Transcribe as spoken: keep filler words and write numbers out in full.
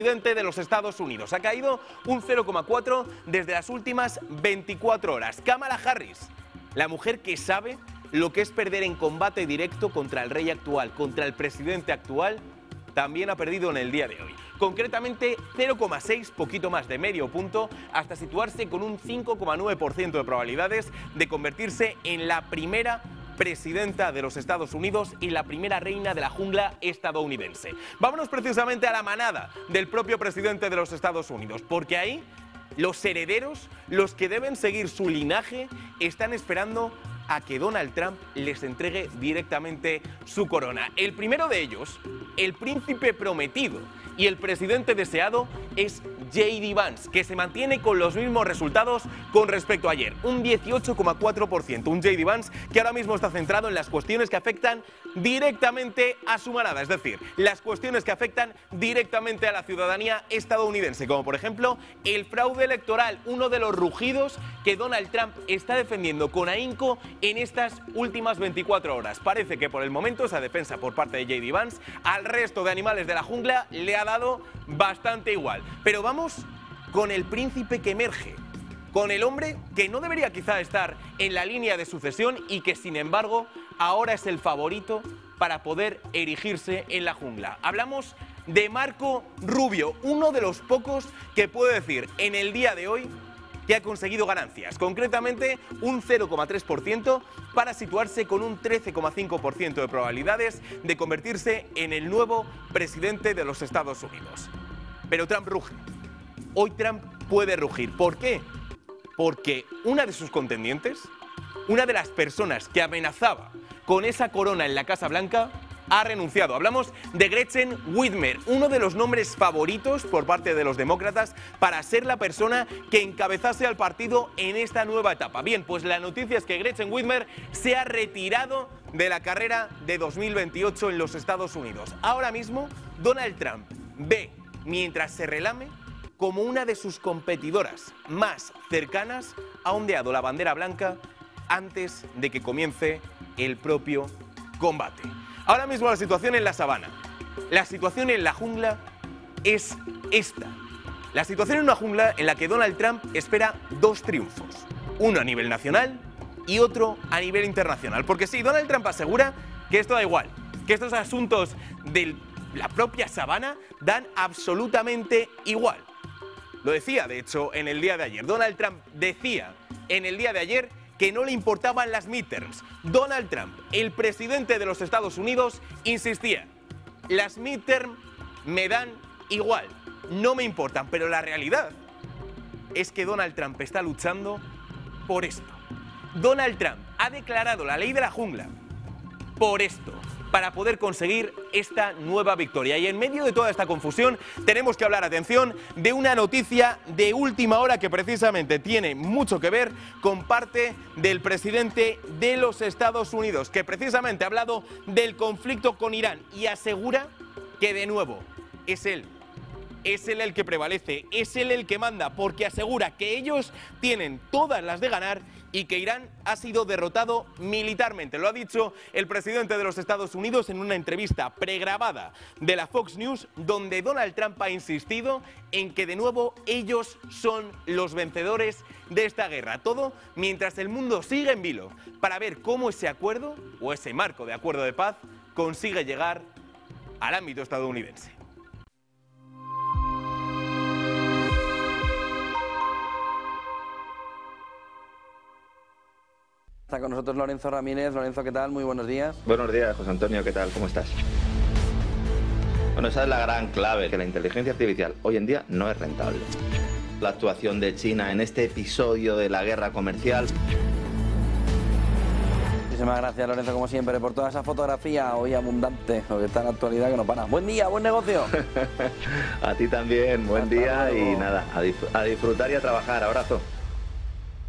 presidente de los Estados Unidos. Ha caído un cero coma cuatro desde las últimas veinticuatro horas. Kamala Harris, la mujer que sabe lo que es perder en combate directo contra el rey actual, contra el presidente actual, también ha perdido en el día de hoy. Concretamente cero coma seis, poquito más de medio punto, hasta situarse con un cinco coma nueve por ciento de probabilidades de convertirse en la primera presidenta de los Estados Unidos y la primera reina de la jungla estadounidense. Vámonos precisamente a la manada del propio presidente de los Estados Unidos, porque ahí los herederos, los que deben seguir su linaje, están esperando a que Donald Trump les entregue directamente su corona. El primero de ellos, el príncipe prometido y el presidente deseado, es J D Vance, que se mantiene con los mismos resultados con respecto a ayer, un dieciocho coma cuatro por ciento. Un J D Vance que ahora mismo está centrado en las cuestiones que afectan directamente a su manada, es decir, las cuestiones que afectan directamente a la ciudadanía estadounidense, como por ejemplo el fraude electoral, uno de los rugidos que Donald Trump está defendiendo con ahínco en estas últimas veinticuatro horas. Parece que por el momento esa defensa por parte de J D Vance al resto de animales de la jungla le ha dado bastante igual. Pero vamos con el príncipe que emerge, con el hombre que no debería quizá estar en la línea de sucesión y que sin embargo ahora es el favorito para poder erigirse en la jungla. Hablamos de Marco Rubio, uno de los pocos que puedo decir en el día de hoy que ha conseguido ganancias, concretamente un cero coma tres por ciento para situarse con un trece coma cinco por ciento de probabilidades de convertirse en el nuevo presidente de los Estados Unidos. Pero Trump ruge. Hoy Trump puede rugir. ¿Por qué? Porque una de sus contendientes, una de las personas que amenazaba con esa corona en la Casa Blanca, ha renunciado. Hablamos de Gretchen Whitmer, uno de los nombres favoritos por parte de los demócratas para ser la persona que encabezase al partido en esta nueva etapa. Bien, pues la noticia es que Gretchen Whitmer se ha retirado de la carrera de dos mil veintiocho en los Estados Unidos. Ahora mismo, Donald Trump ve, mientras se relame, como una de sus competidoras más cercanas ha ondeado la bandera blanca antes de que comience el propio combate. Ahora mismo la situación en la sabana, la situación en la jungla es esta. La situación en una jungla en la que Donald Trump espera dos triunfos, uno a nivel nacional y otro a nivel internacional. Porque sí, Donald Trump asegura que esto da igual, que estos asuntos de la propia sabana dan absolutamente igual. Lo decía, de hecho, en el día de ayer. Donald Trump decía en el día de ayer que no le importaban las midterms. Donald Trump, el presidente de los Estados Unidos, insistía: las midterms me dan igual, no me importan. Pero la realidad es que Donald Trump está luchando por esto. Donald Trump ha declarado la ley de la jungla por esto, para poder conseguir esta nueva victoria. Y en medio de toda esta confusión tenemos que hablar, atención, de una noticia de última hora que precisamente tiene mucho que ver con parte del presidente de los Estados Unidos, que precisamente ha hablado del conflicto con Irán y asegura que de nuevo es él. Es él el que prevalece, es él el que manda, porque asegura que ellos tienen todas las de ganar y que Irán ha sido derrotado militarmente. Lo ha dicho el presidente de los Estados Unidos en una entrevista pregrabada de la Fox News, donde Donald Trump ha insistido en que de nuevo ellos son los vencedores de esta guerra. Todo mientras el mundo sigue en vilo para ver cómo ese acuerdo o ese marco de acuerdo de paz consigue llegar al ámbito estadounidense. Está con nosotros Lorenzo Ramírez. Lorenzo, ¿qué tal? Muy buenos días. Buenos días, José Antonio, ¿qué tal? ¿Cómo estás? Bueno, esa es la gran clave, que la inteligencia artificial hoy en día no es rentable. La actuación de China en este episodio de la guerra comercial. Muchísimas gracias, Lorenzo, como siempre, por toda esa fotografía hoy abundante, lo que está en la actualidad que no para. Buen día, buen negocio. A ti también, buen Hasta día luego. Y nada, a disfrutar y a trabajar. Abrazo.